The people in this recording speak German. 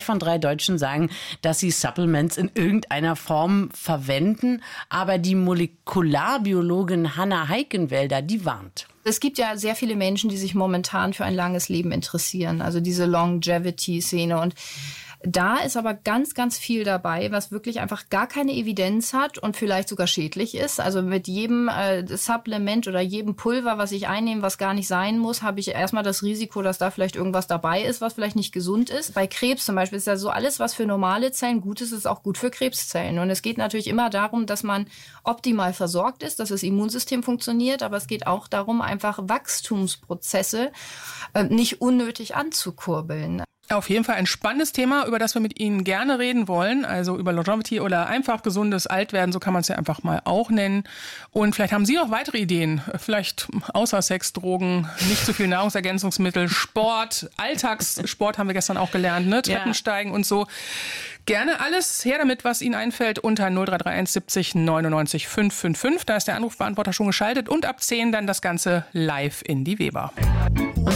von 3 Deutschen sagen, dass sie Supplements in irgendeiner Form verwenden. Aber die Molekularbiologin Hanna Heikenwälder, die warnt. Es gibt ja sehr viele Menschen, die sich momentan für ein langes Leben interessieren. Also diese Longevity-Szene. Und da ist aber ganz, ganz viel dabei, was wirklich einfach gar keine Evidenz hat und vielleicht sogar schädlich ist. Also mit jedem Supplement oder jedem Pulver, was ich einnehme, was gar nicht sein muss, habe ich erstmal das Risiko, dass da vielleicht irgendwas dabei ist, was vielleicht nicht gesund ist. Bei Krebs zum Beispiel ist ja so, alles, was für normale Zellen gut ist, ist auch gut für Krebszellen. Und es geht natürlich immer darum, dass man optimal versorgt ist, dass das Immunsystem funktioniert, aber es geht auch darum, einfach Wachstumsprozesse nicht unnötig anzukurbeln. Auf jeden Fall ein spannendes Thema, über das wir mit Ihnen gerne reden wollen. Also über Longevity oder einfach gesundes Altwerden, so kann man es ja einfach mal auch nennen. Und vielleicht haben Sie noch weitere Ideen, vielleicht außer Sex, Drogen, nicht zu viel Nahrungsergänzungsmittel, Sport, Alltagssport haben wir gestern auch gelernt, ne? Treppensteigen und so. Gerne alles her damit, was Ihnen einfällt, unter 0331 70 99 555. Da ist der Anrufbeantworter schon geschaltet und ab 10 dann das Ganze live in die Weber.